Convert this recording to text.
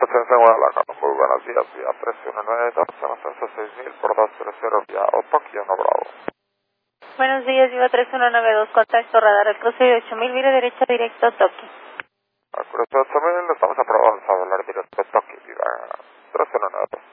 Presencia en Guadalajara, muy buenos días, vía 3192, ascenso 6000 por 230, vía Tokio, no Bravo. Buenos días, Viva 3192, contacto radar, el cruce de 8000, vire derecha directo a Tokio. Al cruce de 8000, estamos aprobando a hablar directo a Tokio, Viva 3192.